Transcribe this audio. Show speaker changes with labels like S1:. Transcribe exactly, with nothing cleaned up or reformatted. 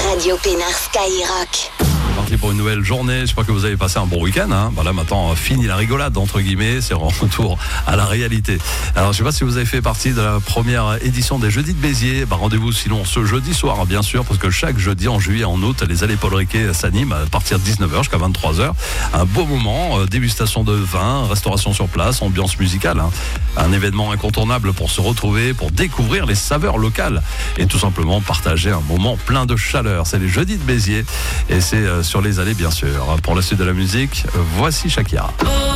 S1: Radio Pénard Skyrock.
S2: Parti pour une nouvelle journée, j'espère que vous avez passé un bon week-end. Hein. Bah là maintenant, fini la rigolade entre guillemets, c'est retour à la réalité. Alors je sais pas si vous avez fait partie de la première édition des Jeudis de Béziers. Bah, rendez-vous sinon ce jeudi soir, bien sûr, parce que chaque jeudi en juillet, en août, les allées Paul Riquet s'animent à partir de dix-neuf heures jusqu'à vingt-trois heures. Un beau moment, euh, dégustation de vin, restauration sur place, ambiance musicale. Hein. Un événement incontournable pour se retrouver, pour découvrir les saveurs locales et tout simplement partager un moment plein de chaleur. C'est les Jeudis de Béziers et c'est euh, sur les allées bien sûr. Pour la suite de la musique, voici Shakira.